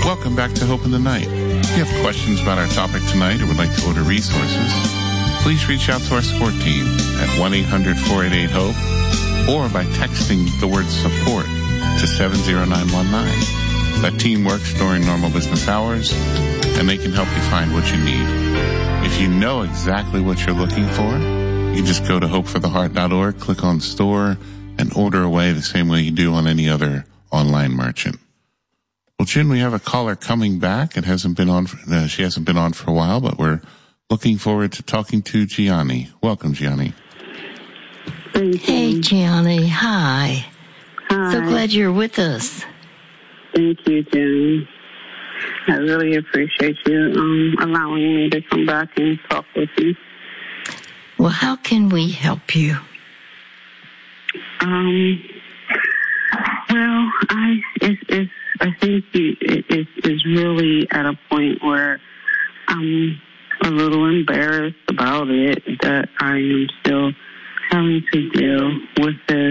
Welcome back to Hope in the Night. If you have questions about our topic tonight or would like to order resources, please reach out to our support team at 1-800-488-HOPE or by texting the word support to 70919. That team works during normal business hours, and they can help you find what you need. If you know exactly what you're looking for, you just go to hopefortheheart.org, click on store, and order away the same way you do on any other online merchant. Well, Jen, we have a caller coming back. It hasn't been on. She hasn't been on for a while, but we're looking forward to talking to Gianni. Welcome, Gianni. Hey, Gianni. Hi. Hi. So glad you're with us. Thank you, Jen. I really appreciate you allowing me to come back and talk with you. Well, how can we help you? Well, I think it's really at a point where I'm a little embarrassed about it, that I am still having to deal with this,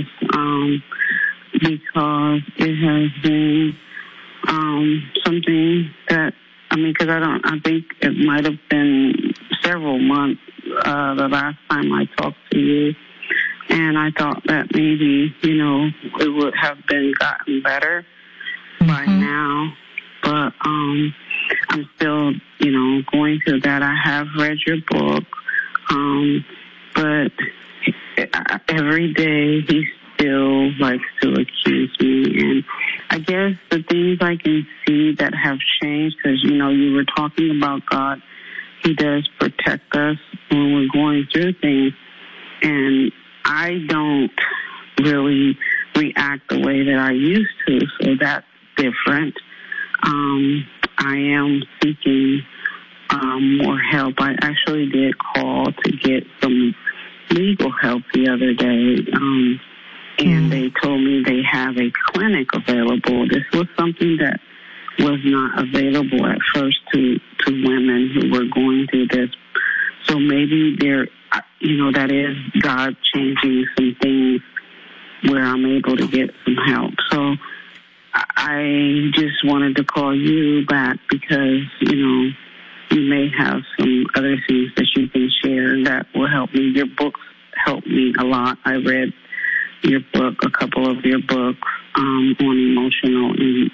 because it has been something that, because I think it might have been several months the last time I talked to you, and I thought that maybe, it would have been gotten better by now, but I'm still, going through that. I have read your book, but every day he still likes to accuse me, and I guess the things I can see that have changed, because, you were talking about God, he does protect us when we're going through things, and I don't really react the way that I used to, so that's different. I am seeking more help. I actually did call to get some legal help the other day, and they told me they have a clinic available. This was something that was not available at first to women who were going through this. So maybe there, that is God changing some things where I'm able to get some help. So I just wanted to call you back because, you may have some other things that you can share that will help me. Your books help me a lot. I read your book, a couple of your books on emotional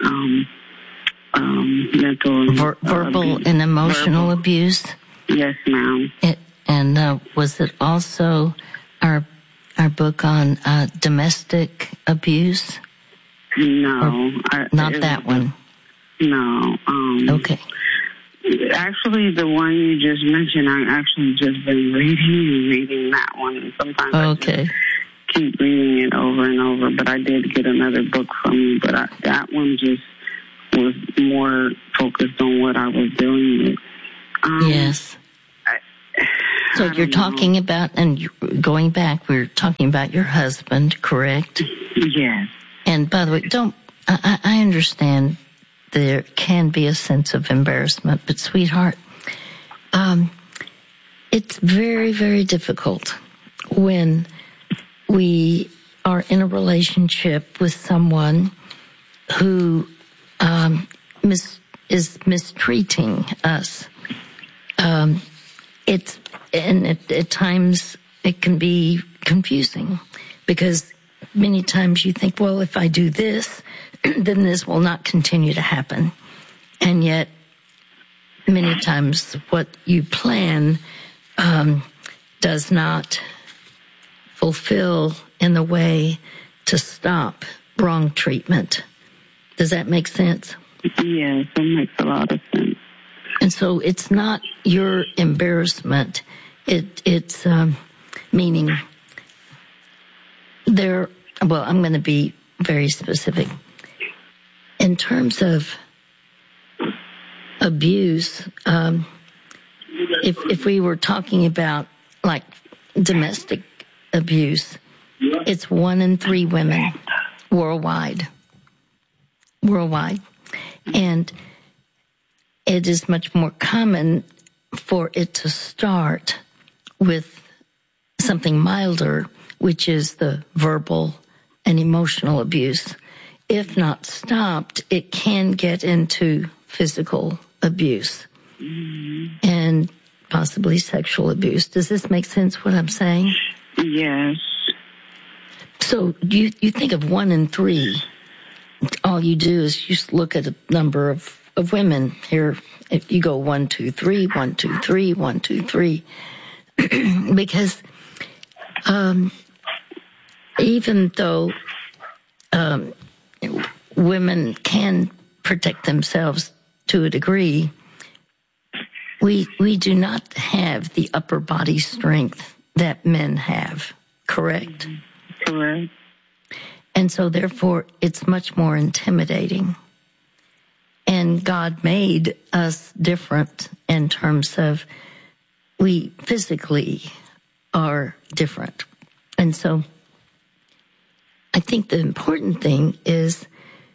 and mental verbal and emotional abuse. Yes, ma'am. And was it also our book on domestic abuse? No, not that one. No. Okay. Actually, the one you just mentioned, I actually just been reading that one. And sometimes I just keep reading it over and over. But I did get another book from you, but that one just was more focused on what I was dealing with. Yes. So you're talking about, and going back, we're talking about your husband, correct? Yes. And by the way, I understand there can be a sense of embarrassment, but sweetheart, it's very, very difficult when we are in a relationship with someone who is mistreating us. At times it can be confusing because many times you think, well, if I do this, then this will not continue to happen. And yet, many times what you plan does not fulfill in the way to stop wrong treatment. Does that make sense? Yes, it makes a lot of sense. And so it's not your embarrassment. It's meaning there. Well, I'm going to be very specific. In terms of abuse, if we were talking about like domestic abuse, it's 1 in 3 women worldwide. And it is much more common for it to start with something milder, which is the verbal and emotional abuse. If not stopped, it can get into physical abuse and possibly sexual abuse. Does this make sense, what I'm saying? Yes. So you think of 1 in 3. All you do is you look at a number of women. Here, if you go 1, 2, 3, 1, 2, 3, 1, 2, 3. Because even though women can protect themselves to a degree, we do not have the upper body strength that men have, correct? Correct. And so therefore it's much more intimidating. And God made us different in terms of we physically are different. And so I think the important thing is,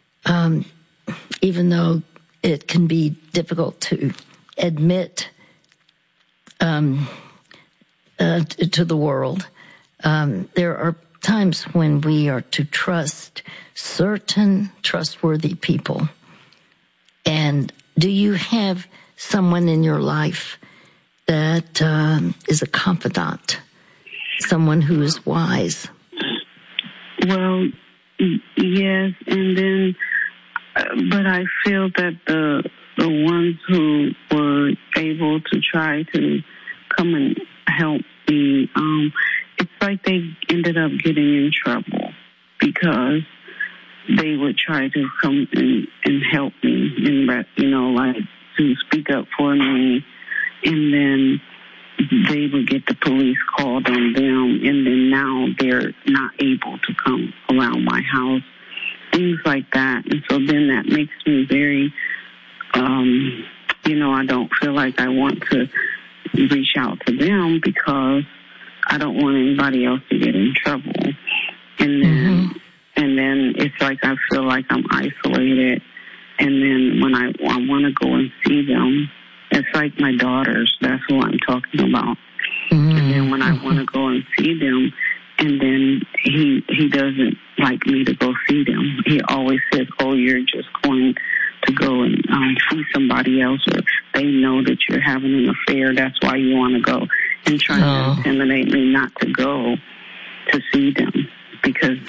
even though it can be difficult to admit to the world, there are times when we are to trust certain trustworthy people. And do you have someone in your life that is a confidant, someone who is wise? Well, yes, and then, but I feel that the ones who were able to try to come and help me, it's like they ended up getting in trouble because they would try to come and help me and, like to speak up for me, and then they would get the police called on them, and then now they're not able to come around my house, things like that. And so then that makes me very, I don't feel like I want to reach out to them because I don't want anybody else to get in trouble. And then it's like I feel like I'm isolated. And then when I want to go and see them, it's like my daughters. That's who I'm talking about. And then when I want to go and see them, and then he doesn't like me to go see them. He always says, "Oh, you're just going to go and see somebody else, or they know that you're having an affair. That's why you want to go," and trying to intimidate me not to go to see them because.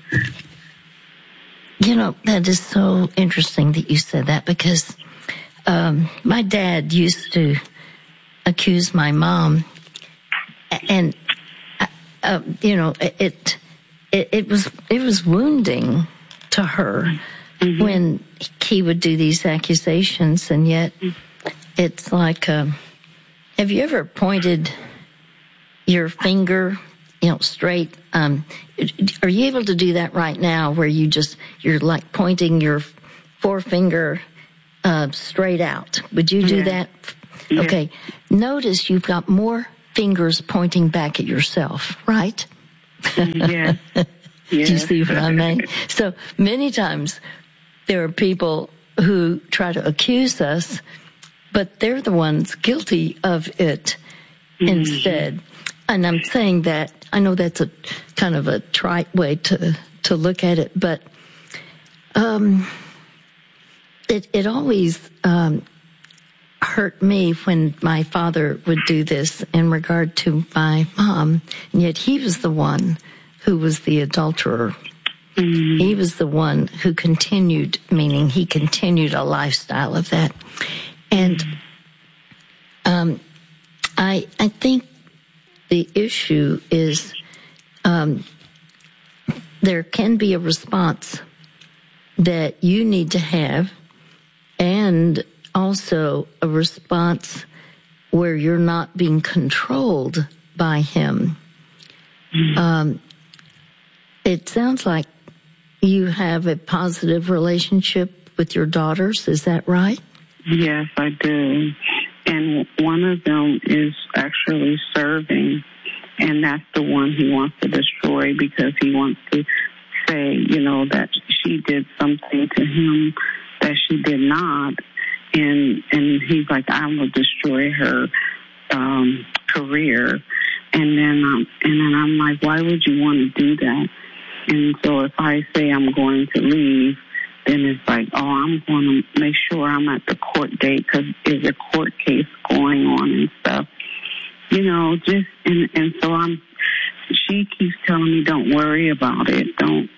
That is so interesting that you said that because my dad used to accuse my mom, and it was wounding to her when he would do these accusations, and yet it's like, have you ever pointed your finger, straight? Are you able to do that right now where you're like pointing your forefinger straight out? Would you do that? Yeah. Okay. Notice you've got more fingers pointing back at yourself, right? Yeah. Do you see what I mean? So many times there are people who try to accuse us, but they're the ones guilty of it instead. And I'm saying that, I know that's a kind of a trite way to look at it, but it always hurt me when my father would do this in regard to my mom, and yet he was the one who was the adulterer. He was the one who continued, meaning he continued a lifestyle of that. And I think the issue is there can be a response that you need to have, and also a response where you're not being controlled by him. It sounds like you have a positive relationship with your daughters. Is that right? Yes, I do. And one of them is actually serving, and that's the one he wants to destroy because he wants to say, that she did something to him that she did not. And he's like, I'm going to destroy her career. And then I'm like, why would you want to do that? And so if I say I'm going to leave, then it's like, oh, I'm going to make sure I'm at the court date because there's a court case going on and stuff. You know, just, and so she keeps telling me, don't worry about it. Don't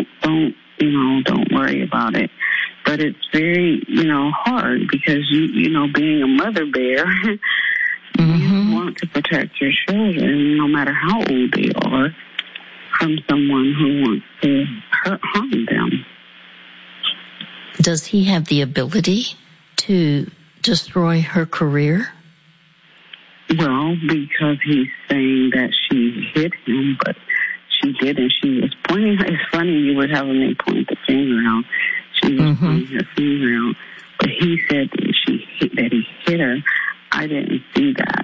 worry about it. But it's very, hard because you know, being a mother bear, you want to protect your children, no matter how old they are, from someone who wants to harm them. Does he have the ability to destroy her career? Well, because he's saying that she hit him, but she didn't. She was pointing. It's funny you were having me point the finger out. She was pointing her finger out, but he said that he hit her. I didn't see that.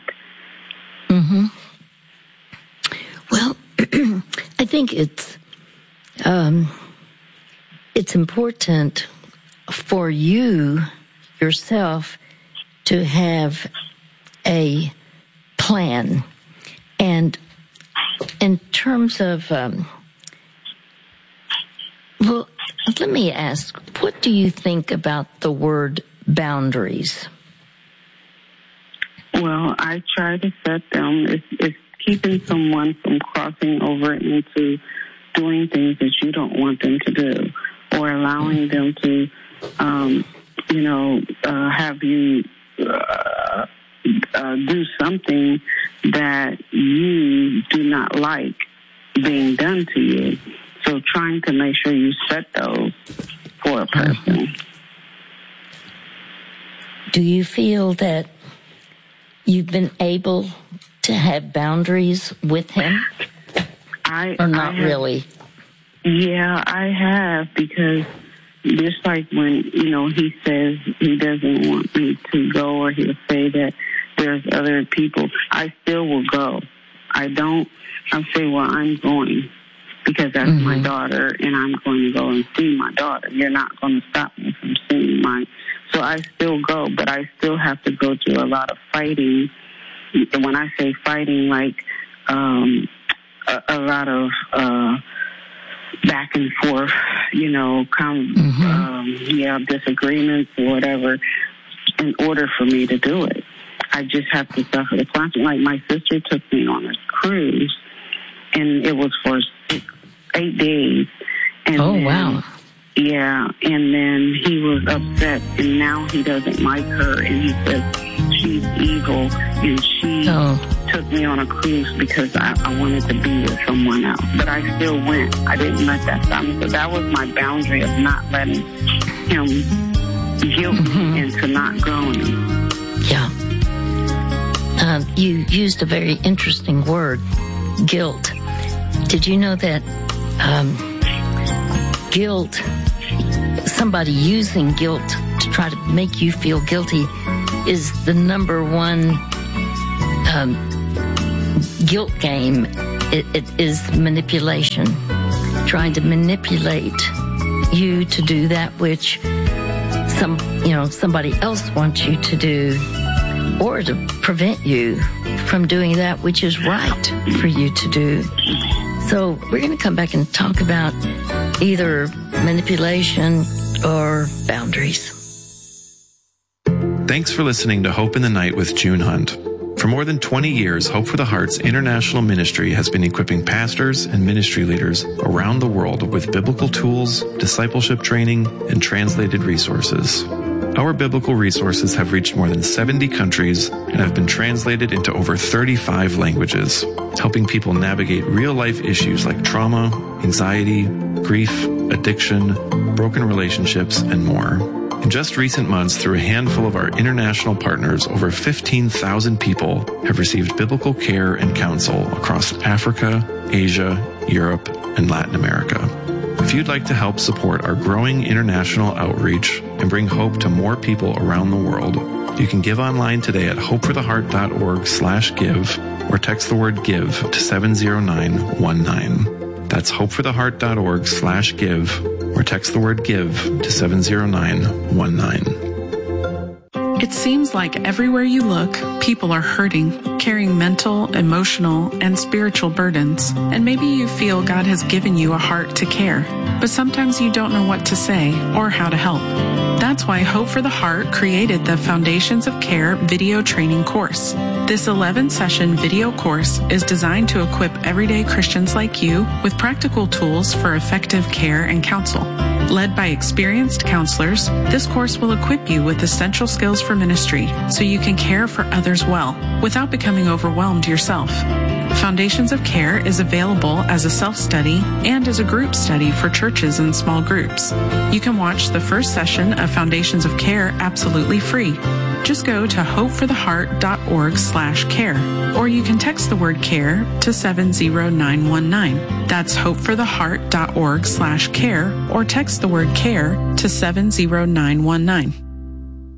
Well, I think it's important for you yourself to have a plan. And in terms of, well, let me ask, what do you think about the word boundaries? Well, I try to set them. It's keeping someone from crossing over into doing things that you don't want them to do, or allowing them to, have you do something that you do not like being done to you. So trying to make sure you set those for a person. Do you feel that you've been able to have boundaries with him? Or not really? Yeah, I have, because just like when, he says he doesn't want me to go, or he'll say that there's other people, I still will go. I'll say, well, I'm going because that's my daughter, and I'm going to go and see my daughter. You're not going to stop me from seeing mine. So I still go, but I still have to go through a lot of fighting. When I say fighting, like a lot of back and forth, disagreements or whatever, in order for me to do it. I just have to suffer the consequences. Like my sister took me on a cruise, and it was for 8 days. And wow. Yeah, and then he was upset, and now he doesn't like her, and he says she's evil, and she took me on a cruise because I wanted to be with someone else. But I still went. I didn't let that stop me. So that was my boundary of not letting him guilt me into not going. Yeah. You used a very interesting word, guilt. Did you know that guilt, somebody using guilt to try to make you feel guilty, is the number one guilt game? It is manipulation, trying to manipulate you to do that which somebody else wants you to do, or to prevent you from doing that which is right for you to do. So we're going to come back and talk about either manipulation or boundaries. Thanks for listening to Hope in the Night with June Hunt. For more than 20 years, Hope for the Heart's international ministry has been equipping pastors and ministry leaders around the world with biblical tools, discipleship training, and translated resources. Our biblical resources have reached more than 70 countries and have been translated into over 35 languages, helping people navigate real-life issues like trauma, anxiety, grief, addiction, broken relationships, and more. In just recent months, through a handful of our international partners, over 15,000 people have received biblical care and counsel across Africa, Asia, Europe, and Latin America. If you'd like to help support our growing international outreach and bring hope to more people around the world, you can give online today at hopefortheheart.org/give or text the word give to 70919. That's hopefortheheart.org/give or text the word give to 70919. It seems like everywhere you look, people are hurting, carrying mental, emotional, and spiritual burdens. And maybe you feel God has given you a heart to care, but sometimes you don't know what to say or how to help. That's why Hope for the Heart created the Foundations of Care video training course. This 11-session video course is designed to equip everyday Christians like you with practical tools for effective care and counsel. Led by experienced counselors, this course will equip you with essential skills for ministry so you can care for others well without becoming overwhelmed yourself. Foundations of Care is available as a self-study and as a group study for churches and small groups. You can watch the first session of Foundations of Care absolutely free. Just go to hopefortheheart.org/care, or you can text the word CARE to 70919. That's hopefortheheart.org/care, or text the word CARE to 70919.